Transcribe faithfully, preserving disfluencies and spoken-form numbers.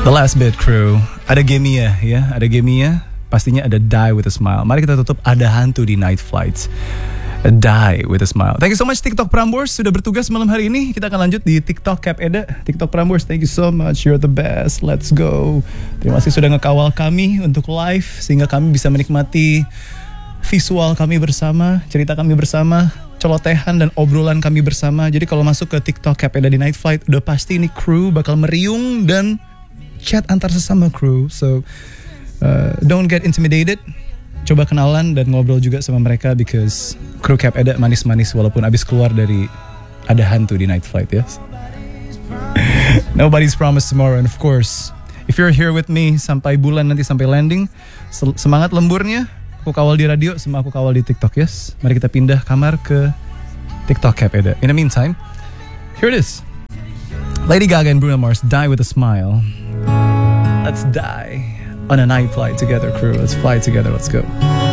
The last bit crew. Ada Gemia ya, ada Gemia. Pastinya ada Die with a Smile. Mari kita tutup Ada Hantu di Night Flights. Die with a Smile. Thank you so much TikTok Prambors sudah bertugas malam hari ini. Kita akan lanjut di TikTok Cap Eda. TikTok Prambors, thank you so much. You're the best. Let's go. Terima kasih sudah ngekawal kami untuk live sehingga kami bisa menikmati visual kami bersama, cerita kami bersama, celotehan dan obrolan kami bersama. Jadi kalau masuk ke TikTok Cap Eda di Night Flight, udah pasti ini crew bakal meriung dan chat antar sesama crew. So uh, don't get intimidated. Coba kenalan dan ngobrol juga sama mereka because crew Cap Eda manis-manis walaupun abis keluar dari Ada Hantu di Night Flight, yes. Nobody's promised tomorrow, and of course, if you're here with me sampai bulan nanti sampai landing, semangat lemburnya. Aku kawal di radio, sama aku kawal di TikTok, yes. Mari kita pindah kamar ke TikTok Cap Eda. In the meantime, here it is. Lady Gaga and Bruno Mars, Die with a Smile. Let's die on a night flight together, crew. Let's fly together, let's go.